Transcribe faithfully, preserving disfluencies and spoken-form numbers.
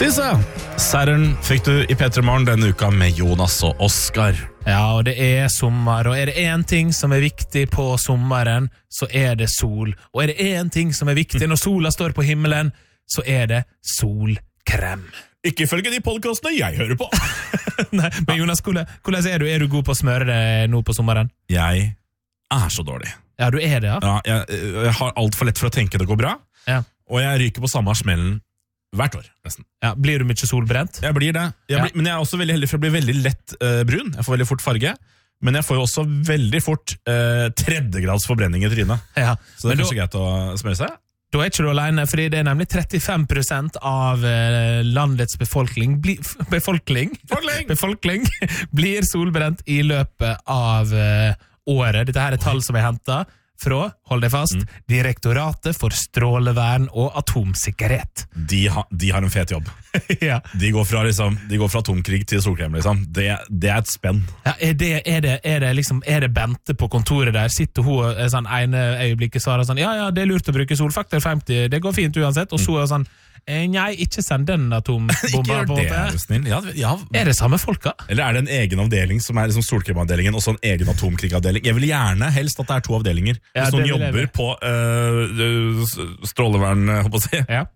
Sisse, Seieren fikk du i P tre Morgen denne uka med Jonas og Oskar. Ja, og det er sommer, og er det en ting som er viktig på sommeren, så er det sol. Og er det en ting som er viktig når sola står på himmelen, så er det solkrem. Ikke ifølge de podcastene jeg hører på. Nei, men Jonas, hvordan, hvordan er du? Er du god på å smøre deg nå på sommeren? Jeg er så dårlig. Ja, du er det, ja. Ja, jeg, jeg har alt for lett for å tenke det går bra, Ja. og jeg ryker på samme smellen hvert år, nesten. Ja, blir du mye solbrent? Jeg blir det. Jeg Ja. blir, men jeg er også veldig heldig for å bli veldig lett uh, brun. Jeg får veldig fort farge. Men jeg får jo også veldig fort uh, tredjegrads forbrenning i trynet. Ja. Så det er Men kanskje greit å smøre seg. Da er ikke du alene, fordi det er nemlig trettifem prosent av eh, landets befolkning, bli, befolkning, Befolkning! befolkning blir solbrent i løpet av eh, året. Dette her er tall som er hentet fra, hold deg fast, mm. Direktoratet for strålevern og atomsikkerhet. De, ha, de har en fet jobb. Ja. De går fra, liksom, de går fra atomkrig til solkrem, liksom. Det, det er et spenn. Ja, er, det, er, det, er, det liksom, er det Bente på kontoret der? Sitter hun og sånn, ene øyeblikket svarer sånn, ja, ja, det er lurt å bruke solfaktor femti, det går fint uansett, og så er sånn, nei, ikke send den atombomba ikke gjør på det, er du snill. Ja, ja. Er det samme folka? Eller er det en egen avdeling som er liksom solkremavdelingen og så en egen atomkrigavdeling? Jeg vil gjerne helst at det er to avdelinger. Ja, Hvis noen det vil jeg jobber vel. på uh, strålevern, håper jeg å si. Ja.